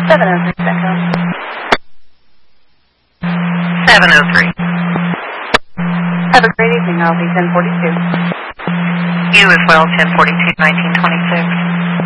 703 Echo. 703. Have a great evening. I'll be 1042. You as well, 1042, 1926.